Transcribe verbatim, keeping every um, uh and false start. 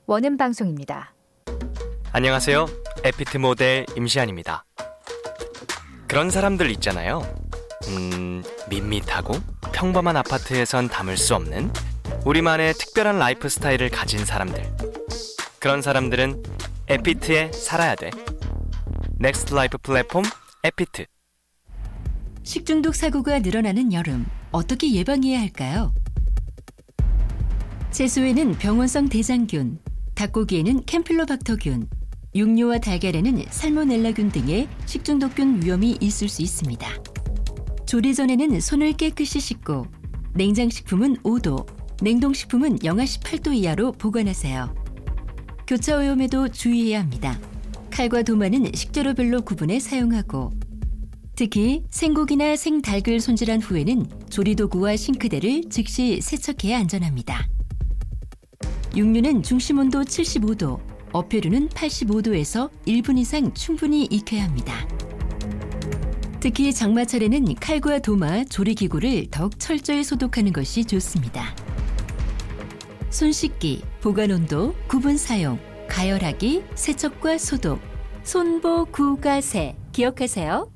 원음 방송입니다. 안녕하세요. 에피트 모델 임시안입니다. 그런 사람들 있잖아요. 음, 밋밋하고 평범한 아파트에선 담을 수 없는 우리만의 특별한 라이프 스타일을 가진 사람들. 그런 사람들은 에피트에 살아야 돼. 넥스트 라이프 플랫폼 에피트. 식중독 사고가 늘어나는 여름, 어떻게 예방해야 할까요? 채소에는 병원성 대장균, 닭고기에는 캠필로박터균, 육류와 달걀에는 살모넬라균 등의 식중독균 위험이 있을 수 있습니다. 조리 전에는 손을 깨끗이 씻고 냉장식품은 오 도, 냉동식품은 영하 십팔 도 이하로 보관하세요. 교차 오염에도 주의해야 합니다. 칼과 도마는 식재료별로 구분해 사용하고 특히 생고기나 생닭을 손질한 후에는 조리도구와 싱크대를 즉시 세척해야 안전합니다. 육류는 중심온도 칠십오 도, 어패류는 팔십오 도에서 일 분 이상 충분히 익혀야 합니다. 특히 장마철에는 칼과 도마, 조리기구를 더욱 철저히 소독하는 것이 좋습니다. 손 씻기, 보관온도, 구분 사용, 가열하기, 세척과 소독, 손보구가세 기억하세요.